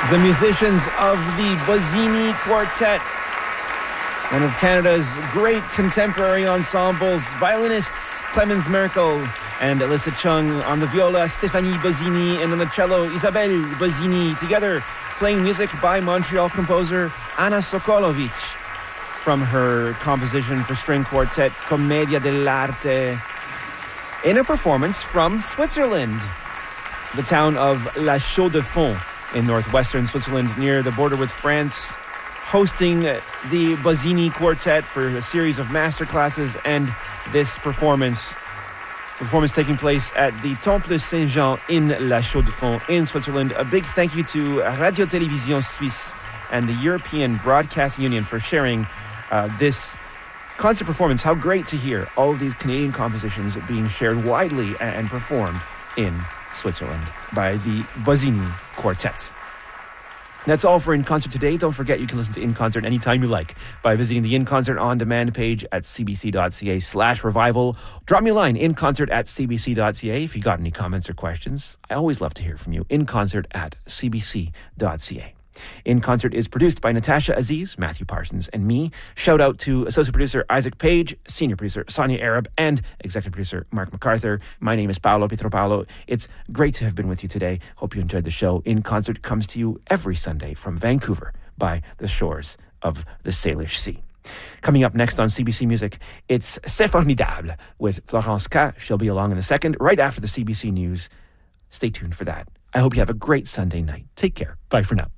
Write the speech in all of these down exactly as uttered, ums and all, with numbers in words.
The musicians of the Bozzini Quartet, one of Canada's great contemporary ensembles, violinists Clemens Merkel and Alyssa Chung on the viola, Stéphanie Bozzini, and on the cello, Isabelle Bozzini, together playing music by Montreal composer Anna Sokolovic from her composition for string quartet, Commedia dell'arte, in a performance from Switzerland, the town of La Chaux-de-Fonds in northwestern Switzerland, near the border with France, hosting the Bozzini Quartet for a series of masterclasses and this performance. Performance taking place at the Temple Saint-Jean in La Chaux-de-Fonds in Switzerland. A big thank you to Radio Télévision Suisse and the European Broadcasting Union for sharing uh, this concert performance. How great to hear all of these Canadian compositions being shared widely and performed in Switzerland by the Bozzini Quartet. That's all for In Concert today. Don't forget you can listen to In Concert anytime you like by visiting the In Concert On Demand page at cbc.ca slash revival. Drop me a line, inconcert at cbc.ca, if you got any comments or questions. I always love to hear from you. Inconcert at cbc.ca. In Concert is produced by Natasha Aziz, Matthew Parsons, and me. Shout out to associate producer Isaac Page, senior producer Sonia Arab, and executive producer Mark MacArthur. My name is Paolo Pietropalo. It's great to have been with you today. Hope you enjoyed the show. In Concert comes to you every Sunday from Vancouver by the shores of the Salish Sea. Coming up next on C B C Music, it's C'est Formidable with Florence K. She'll be along in a second, right after the C B C News. Stay tuned for that. I hope you have a great Sunday night. Take care. Bye for now.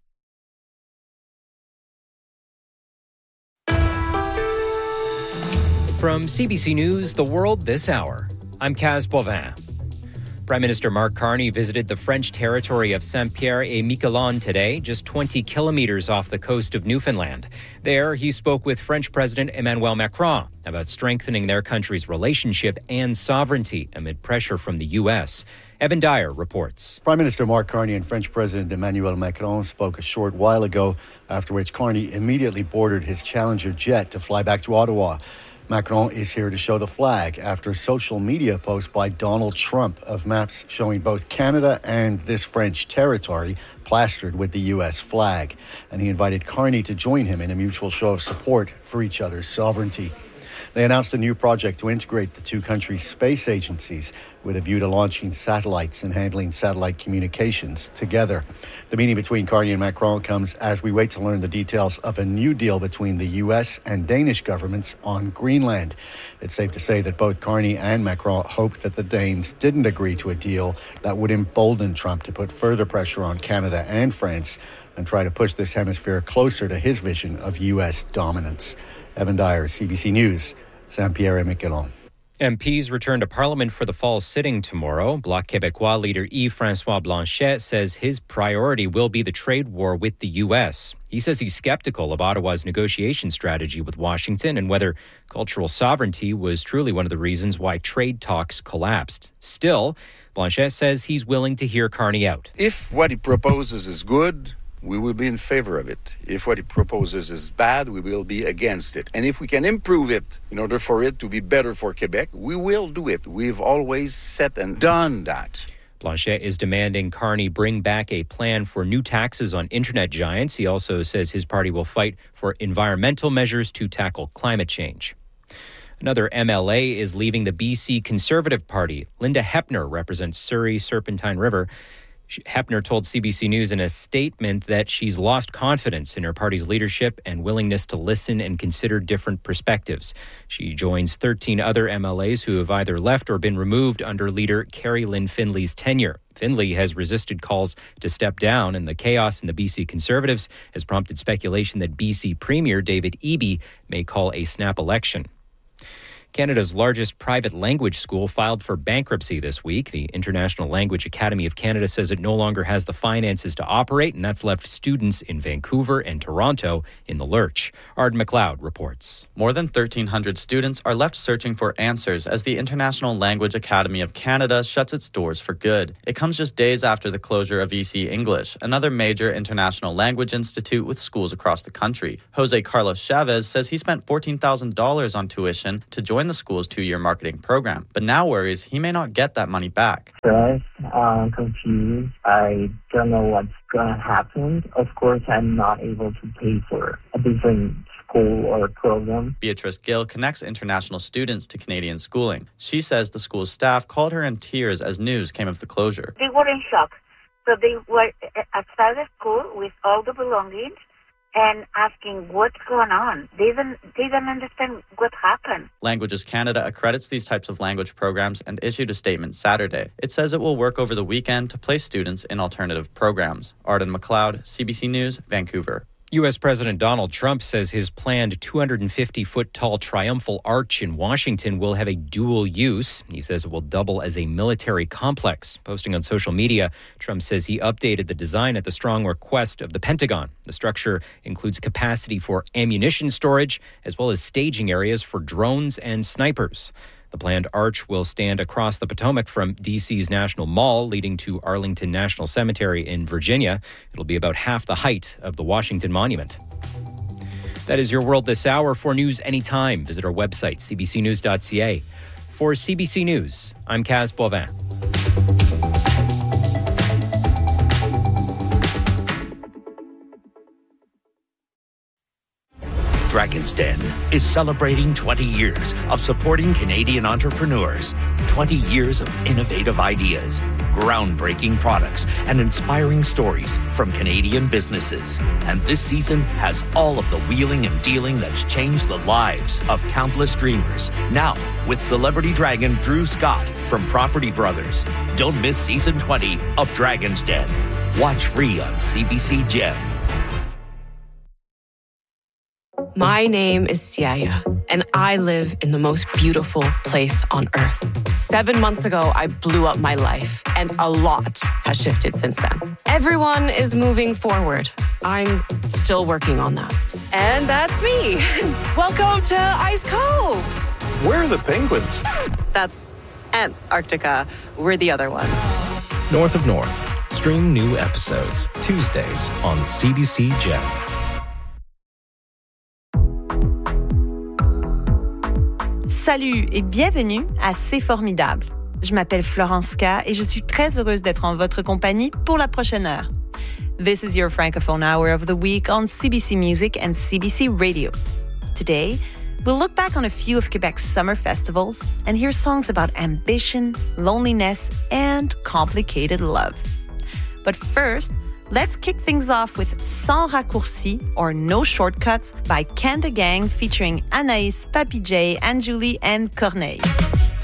From C B C News, The World This Hour, I'm Kaz Bovin. Prime Minister Mark Carney visited the French territory of Saint-Pierre-et-Miquelon today, just twenty kilometers off the coast of Newfoundland. There, he spoke with French President Emmanuel Macron about strengthening their country's relationship and sovereignty amid pressure from the U S. Evan Dyer reports. Prime Minister Mark Carney and French President Emmanuel Macron spoke a short while ago, after which Carney immediately boarded his Challenger jet to fly back to Ottawa. Macron is here to show the flag after a social media post by Donald Trump of maps showing both Canada and this French territory plastered with the U S flag. And he invited Carney to join him in a mutual show of support for each other's sovereignty. They announced a new project to integrate the two countries' space agencies with a view to launching satellites and handling satellite communications together. The meeting between Carney and Macron comes as we wait to learn the details of a new deal between the U S and Danish governments on Greenland. It's safe to say that both Carney and Macron hoped that the Danes didn't agree to a deal that would embolden Trump to put further pressure on Canada and France and try to push this hemisphere closer to his vision of U S dominance. Evan Dyer, C B C News, Saint-Pierre-et-Miquelon. M Ps return to Parliament for the fall sitting tomorrow. Bloc Québécois leader Yves-François Blanchet says his priority will be the trade war with the U S. He says he's skeptical of Ottawa's negotiation strategy with Washington and whether cultural sovereignty was truly one of the reasons why trade talks collapsed. Still, Blanchet says he's willing to hear Carney out. If what he proposes is good, we will be in favor of it. If what he proposes is bad, we will be against it. And if we can improve it in order for it to be better for Quebec, we will do it. We've always said and done that. Blanchet is demanding Carney bring back a plan for new taxes on internet giants. He also says his party will fight for environmental measures to tackle climate change. Another M L A is leaving the B C Conservative Party. Linda Hepner represents Surrey Serpentine River. Hepner told C B C News in a statement that she's lost confidence in her party's leadership and willingness to listen and consider different perspectives. She joins thirteen other M L As who have either left or been removed under leader Carrie Lynn Findley's tenure. Findley has resisted calls to step down, and the chaos in the B C Conservatives has prompted speculation that B C Premier David Eby may call a snap election. Canada's largest private language school filed for bankruptcy this week. The International Language Academy of Canada says it no longer has the finances to operate, and that's left students in Vancouver and Toronto in the lurch. Arden McLeod reports. More than thirteen hundred students are left searching for answers as the International Language Academy of Canada shuts its doors for good. It comes just days after the closure of E C English, another major international language institute with schools across the country. Jose Carlos Chavez says he spent fourteen thousand dollars on tuition to join join the school's two-year marketing program, but now worries he may not get that money back. Stressed, uh, confused. I don't know what's going to happen. Of course, I'm not able to pay for a different school or program. Beatrice Gill connects international students to Canadian schooling. She says the school's staff called her in tears as news came of the closure. They were in shock. So they were outside the school with all the belongings and asking what's going on. They didn't, they didn't understand what happened. Languages Canada accredits these types of language programs and issued a statement Saturday. It says it will work over the weekend to place students in alternative programs. Arden McLeod, C B C News, Vancouver. U S. President Donald Trump says his planned two hundred fifty foot tall triumphal arch in Washington will have a dual use. He says it will double as a military complex. Posting on social media, Trump says he updated the design at the strong request of the Pentagon. The structure includes capacity for ammunition storage, as well as staging areas for drones and snipers. The planned arch will stand across the Potomac from D C's National Mall, leading to Arlington National Cemetery in Virginia. It'll be about half the height of the Washington Monument. That is your world this hour. For news anytime, visit our website, c b c news dot c a. For C B C News, I'm Kaz Boivin. Dragon's Den is celebrating twenty years of supporting Canadian entrepreneurs, twenty years of innovative ideas, groundbreaking products, and inspiring stories from Canadian businesses. And this season has all of the wheeling and dealing that's changed the lives of countless dreamers. Now, with celebrity dragon Drew Scott from Property Brothers. Don't miss season twenty of Dragon's Den. Watch free on C B C Gem. My name is Siaya, and I live in the most beautiful place on earth. Seven months ago, I blew up my life, and a lot has shifted since then. Everyone is moving forward. I'm still working on that. And that's me. Welcome to Ice Cove. Where are the penguins? That's Antarctica. We're the other one. North of North. Stream new episodes Tuesdays on C B C Gem. Salut et bienvenue à C'est Formidable. Je m'appelle Florence K et je suis très heureuse d'être en votre compagnie pour la prochaine heure. This is your Francophone Hour of the Week on C B C Music and C B C Radio. Today, we'll look back on a few of Quebec's summer festivals and hear songs about ambition, loneliness, and complicated love. But first, let's kick things off with Sans Raccourci, or No Shortcuts, by Kanda Gang featuring Anaïs, Papi J, Anne-Julie, and Corneille.